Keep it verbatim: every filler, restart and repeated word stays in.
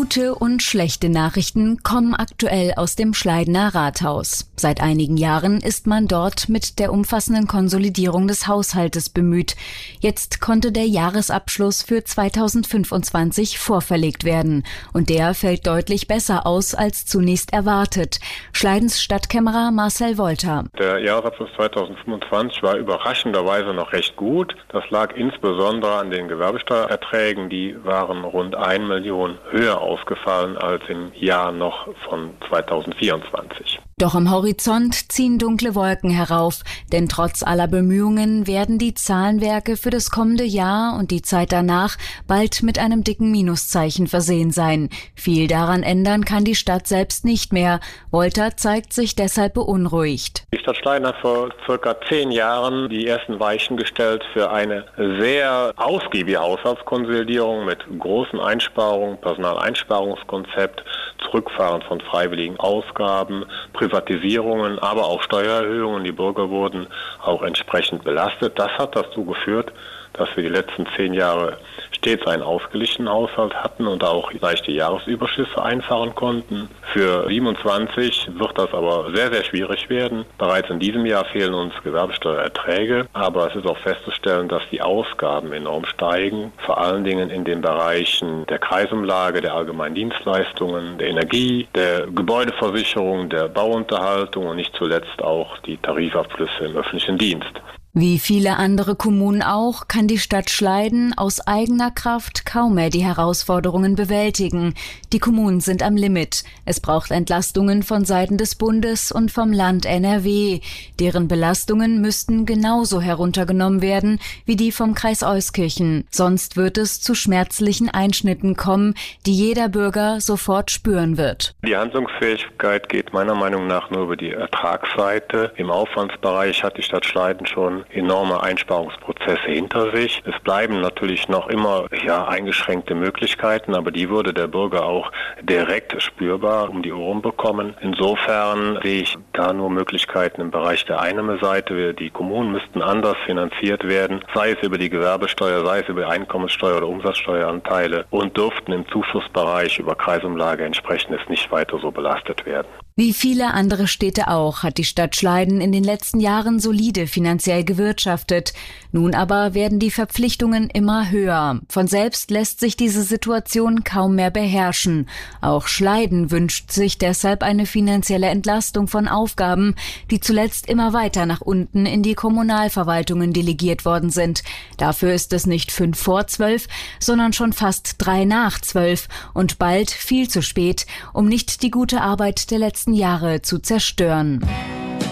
Gute und schlechte Nachrichten kommen aktuell aus dem Schleidener Rathaus. Seit einigen Jahren ist man dort mit der umfassenden Konsolidierung des Haushaltes bemüht. Jetzt konnte der Jahresabschluss für zweitausendfünfundzwanzig vorverlegt werden. Und der fällt deutlich besser aus als zunächst erwartet. Schleidens Stadtkämmerer Marcel Wolter. Der Jahresabschluss zweitausendfünfundzwanzig war überraschenderweise noch recht gut. Das lag insbesondere an den Gewerbesteuererträgen. Die waren rund eine Million höher ausgefallen als im Jahr noch von zweitausendvierundzwanzig. Doch am Horizont ziehen dunkle Wolken herauf, denn trotz aller Bemühungen werden die Zahlenwerke für das kommende Jahr und die Zeit danach bald mit einem dicken Minuszeichen versehen sein. Viel daran ändern kann die Stadt selbst nicht mehr. Wolter zeigt sich deshalb beunruhigt. Die Stadt Schleiden hat vor circa zehn Jahren die ersten Weichen gestellt für eine sehr ausgiebige Haushaltskonsolidierung mit großen Einsparungen, Personaleinsparungskonzept, Zurückfahren von freiwilligen Ausgaben, Privatisierungen, aber auch Steuererhöhungen. Die Bürger wurden auch entsprechend belastet. Das hat dazu geführt, dass wir die letzten zehn Jahre stets einen ausgeglichenen Haushalt hatten und auch leichte Jahresüberschüsse einfahren konnten. Für siebenundzwanzig wird das aber sehr, sehr schwierig werden. Bereits in diesem Jahr fehlen uns Gewerbesteuererträge, aber es ist auch festzustellen, dass die Ausgaben enorm steigen, vor allen Dingen in den Bereichen der Kreisumlage, der allgemeinen Dienstleistungen, der Energie, der Gebäudeversicherung, der Bauunterhaltung und nicht zuletzt auch die Tarifabschlüsse im öffentlichen Dienst. Wie viele andere Kommunen auch, kann die Stadt Schleiden aus eigener Kraft kaum mehr die Herausforderungen bewältigen. Die Kommunen sind am Limit. Es braucht Entlastungen von Seiten des Bundes und vom Land N R W. Deren Belastungen müssten genauso heruntergenommen werden wie die vom Kreis Euskirchen. Sonst wird es zu schmerzlichen Einschnitten kommen, die jeder Bürger sofort spüren wird. Die Handlungsfähigkeit geht meiner Meinung nach nur über die Ertragsseite. Im Aufwandsbereich hat die Stadt Schleiden schon enorme Einsparungsprozesse hinter sich. Es bleiben natürlich noch immer ja, eingeschränkte Möglichkeiten, aber die würde der Bürger auch direkt spürbar um die Ohren bekommen. Insofern sehe ich da nur Möglichkeiten im Bereich der Einnahmeseite. Die Kommunen müssten anders finanziert werden, sei es über die Gewerbesteuer, sei es über Einkommenssteuer oder Umsatzsteueranteile und dürften im Zuschussbereich über Kreisumlage entsprechend nicht weiter so belastet werden. Wie viele andere Städte auch hat die Stadt Schleiden in den letzten Jahren solide finanziell gewirtschaftet. Nun aber werden die Verpflichtungen immer höher. Von selbst lässt sich diese Situation kaum mehr beherrschen. Auch Schleiden wünscht sich deshalb eine finanzielle Entlastung von Aufgaben, die zuletzt immer weiter nach unten in die Kommunalverwaltungen delegiert worden sind. Dafür ist es nicht fünf vor zwölf, sondern schon fast drei nach zwölf und bald viel zu spät, um nicht die gute Arbeit der letzten Jahre zu zerstören.